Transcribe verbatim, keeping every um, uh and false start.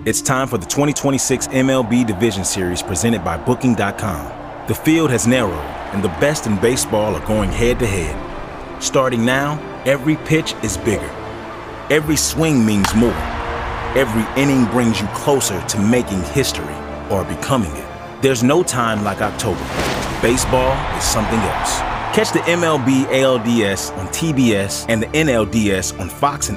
It's time for the twenty twenty-six M L B Division Series presented by Booking dot com. The field has narrowed, and the best in baseball are going head-to-head. Starting now, every pitch is bigger. Every swing means more. Every inning brings you closer to making history or becoming it. There's no time like October. Baseball is something else. Catch the M L B A L D S on T B S and the N L D S on Fox and